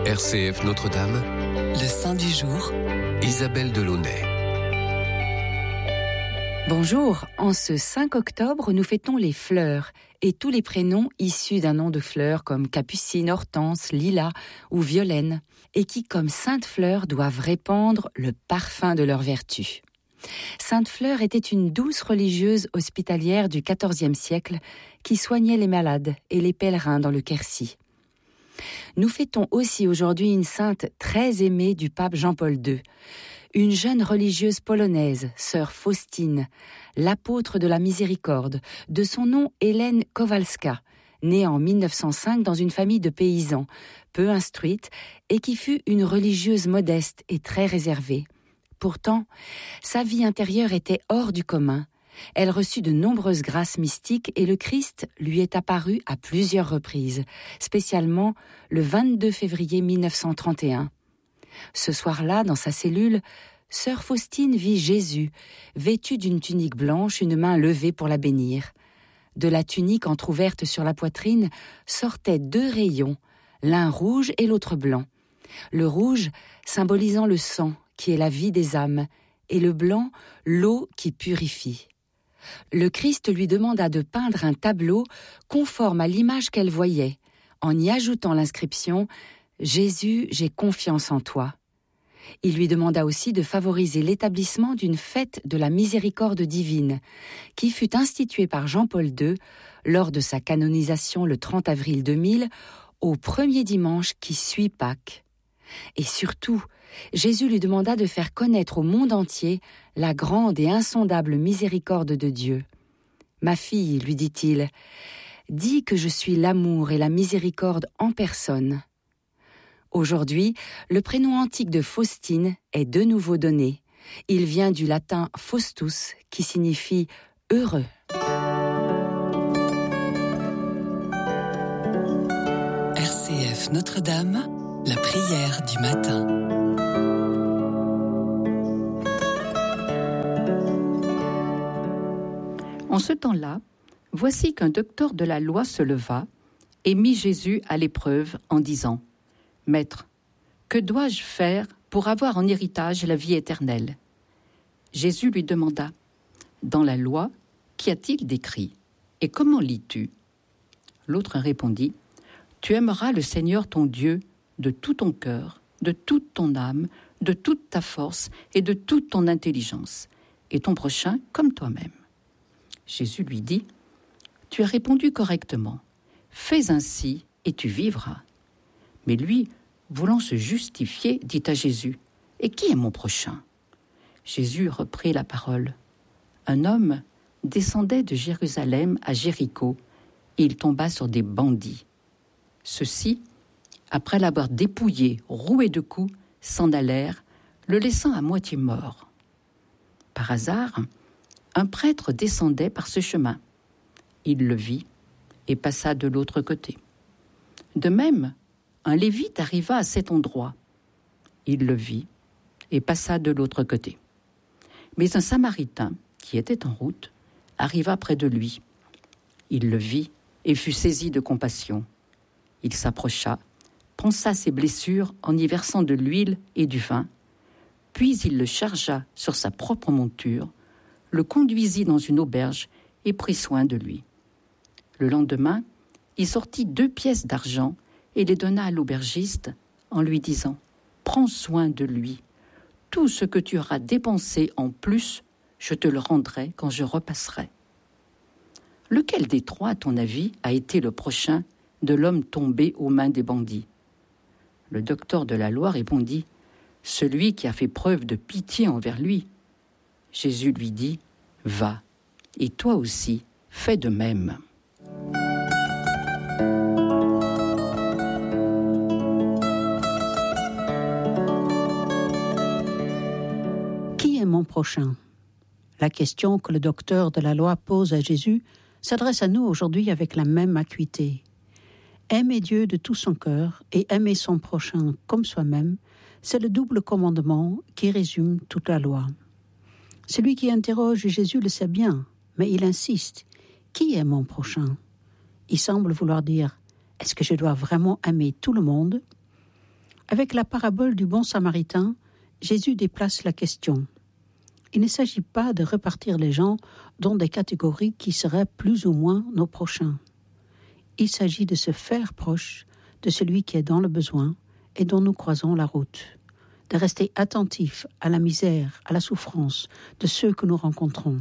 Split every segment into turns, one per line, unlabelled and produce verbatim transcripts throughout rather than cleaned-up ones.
R C F Notre-Dame,
le Saint du jour,
Isabelle Delaunay.
Bonjour, en ce cinq octobre, nous fêtons les fleurs et tous les prénoms issus d'un nom de fleurs comme Capucine, Hortense, Lilas ou Violaine et qui, comme Sainte Fleur, doivent répandre le parfum de leur vertu. Sainte Fleur était une douce religieuse hospitalière du quatorzième siècle qui soignait les malades et les pèlerins dans le Quercy. Nous fêtons aussi aujourd'hui une sainte très aimée du pape Jean-Paul deux, une jeune religieuse polonaise, sœur Faustine, l'apôtre de la miséricorde, de son nom Hélène Kowalska, née en mille neuf cent cinq dans une famille de paysans, peu instruite, et qui fut une religieuse modeste et très réservée. Pourtant, sa vie intérieure était hors du commun. Elle reçut de nombreuses grâces mystiques et le Christ lui est apparu à plusieurs reprises, spécialement le vingt-deux février mille neuf cent trente et un. Ce soir-là, dans sa cellule, sœur Faustine vit Jésus, vêtu d'une tunique blanche, une main levée pour la bénir. De la tunique entr'ouverte sur la poitrine sortaient deux rayons, l'un rouge et l'autre blanc. Le rouge symbolisant le sang, qui est la vie des âmes, et le blanc, l'eau qui purifie. Le Christ lui demanda de peindre un tableau conforme à l'image qu'elle voyait, en y ajoutant l'inscription « Jésus, j'ai confiance en toi ». Il lui demanda aussi de favoriser l'établissement d'une fête de la miséricorde divine, qui fut instituée par Jean-Paul deux lors de sa canonisation le trente avril deux mille, au premier dimanche qui suit Pâques. Et surtout, Jésus lui demanda de faire connaître au monde entier la grande et insondable miséricorde de Dieu. « Ma fille, lui dit-il, dis que je suis l'amour et la miséricorde en personne. » Aujourd'hui, le prénom antique de Faustine est de nouveau donné. Il vient du latin Faustus, qui signifie « heureux ».
R C F Notre-Dame, la prière du matin.
En ce temps-là, voici qu'un docteur de la loi se leva et mit Jésus à l'épreuve en disant « Maître, que dois-je faire pour avoir en héritage la vie éternelle ?» Jésus lui demanda « Dans la loi, qu'y a-t-il d'écrit? Et comment lis-tu » L'autre répondit « Tu aimeras le Seigneur ton Dieu de tout ton cœur, de toute ton âme, de toute ta force et de toute ton intelligence, et ton prochain comme toi-même. » Jésus lui dit « Tu as répondu correctement. Fais ainsi et tu vivras. » Mais lui, voulant se justifier, dit à Jésus « Et qui est mon prochain ?» Jésus reprit la parole. Un homme descendait de Jérusalem à Jéricho et il tomba sur des bandits. Ceux-ci, après l'avoir dépouillé, roué de coups, s'en allèrent, le laissant à moitié mort. Par hasard, un prêtre descendait par ce chemin. Il le vit et passa de l'autre côté. De même, un lévite arriva à cet endroit. Il le vit et passa de l'autre côté. Mais un samaritain, qui était en route, arriva près de lui. Il le vit et fut saisi de compassion. Il s'approcha, pansa ses blessures en y versant de l'huile et du vin, puis il le chargea sur sa propre monture, le conduisit dans une auberge et prit soin de lui. Le lendemain, il sortit deux pièces d'argent et les donna à l'aubergiste en lui disant « Prends soin de lui. Tout ce que tu auras dépensé en plus, je te le rendrai quand je repasserai. » Lequel des trois, à ton avis, a été le prochain de l'homme tombé aux mains des bandits ? Le docteur de la loi répondit « Celui qui a fait preuve de pitié envers lui. » Jésus lui dit « Va, et toi aussi, fais de même. »
Qui est mon prochain ? La question que le docteur de la loi pose à Jésus s'adresse à nous aujourd'hui avec la même acuité. Aimer Dieu de tout son cœur et aimer son prochain comme soi-même, c'est le double commandement qui résume toute la loi. Celui qui interroge Jésus le sait bien, mais il insiste. Qui est mon prochain ? Il semble vouloir dire, est-ce que je dois vraiment aimer tout le monde ? Avec la parabole du bon samaritain, Jésus déplace la question. Il ne s'agit pas de repartir les gens dans des catégories qui seraient plus ou moins nos prochains. Il s'agit de se faire proche de celui qui est dans le besoin et dont nous croisons la route, de rester attentif à la misère, à la souffrance de ceux que nous rencontrons.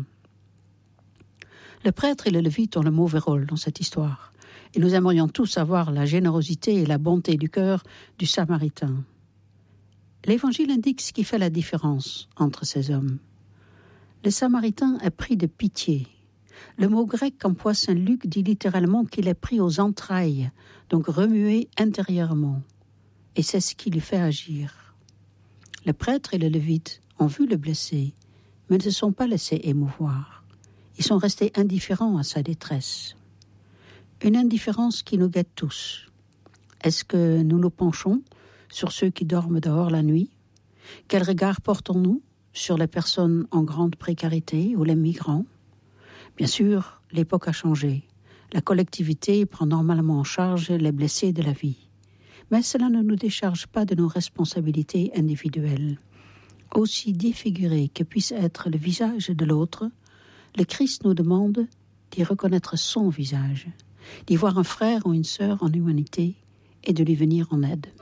Le prêtre et le lévite ont le mauvais rôle dans cette histoire, et nous aimerions tous avoir la générosité et la bonté du cœur du Samaritain. L'Évangile indique ce qui fait la différence entre ces hommes. Le Samaritain est pris de pitié. Le mot grec qu'emploie saint Luc dit littéralement qu'il est pris aux entrailles, donc remué intérieurement. Et c'est ce qui lui fait agir. Le prêtre et le lévite ont vu le blessé, mais ne se sont pas laissés émouvoir. Ils sont restés indifférents à sa détresse. Une indifférence qui nous guette tous. Est-ce que nous nous penchons sur ceux qui dorment dehors la nuit? Quel regard portons-nous sur les personnes en grande précarité ou les migrants? Bien sûr, l'époque a changé. La collectivité prend normalement en charge les blessés de la vie. Mais cela ne nous décharge pas de nos responsabilités individuelles. Aussi défiguré que puisse être le visage de l'autre, le Christ nous demande d'y reconnaître son visage, d'y voir un frère ou une sœur en humanité et de lui venir en aide.